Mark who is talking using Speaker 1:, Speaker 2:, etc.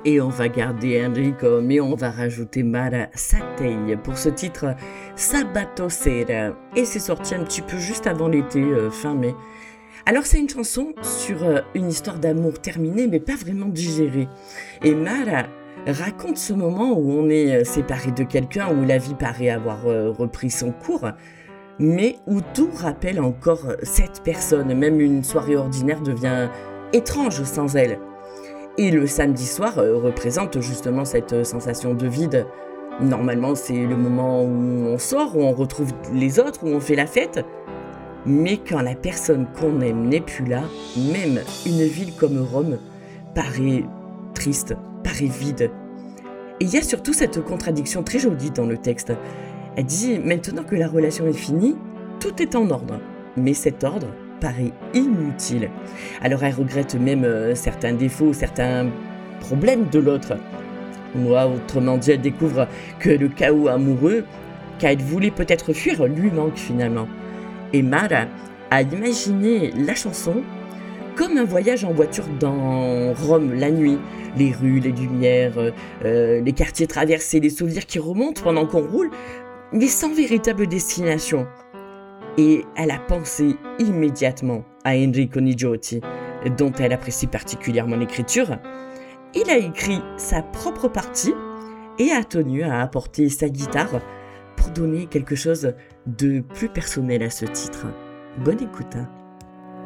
Speaker 1: Et on va garder Enrico, mais on va rajouter Mara Satei pour ce titre Sabato Sera. Et c'est sorti un petit peu juste avant l'été, fin mai. Alors c'est une chanson sur une histoire d'amour terminée, mais pas vraiment digérée. Et Mara raconte ce moment où on est séparé de quelqu'un, où la vie paraît avoir repris son cours, mais où tout rappelle encore cette personne. Même une soirée ordinaire devient étrange sans elle. Et le samedi soir représente justement cette sensation de vide. Normalement, c'est le moment où on sort, où on retrouve les autres, où on fait la fête. Mais quand la personne qu'on aime n'est plus là, même une ville comme Rome paraît triste, paraît vide. Et il y a surtout cette contradiction très jolie dans le texte. Elle dit « Maintenant que la relation est finie, tout est en ordre. » Mais cet ordre paraît inutile. Alors elle regrette même certains défauts, certains problèmes de l'autre. Autrement dit, elle découvre que le chaos amoureux qu'elle voulait peut-être fuir lui manque finalement. Et Mara a imaginé la chanson comme un voyage en voiture dans Rome la nuit. Les rues, les lumières, les quartiers traversés, les souvenirs qui remontent pendant qu'on roule, mais sans véritable destination. Et elle a pensé immédiatement à Enrico Nigiotti, dont elle apprécie particulièrement l'écriture. Il a écrit sa propre partie et a tenu à apporter sa guitare pour donner quelque chose de plus personnel à ce titre. Bonne écoute.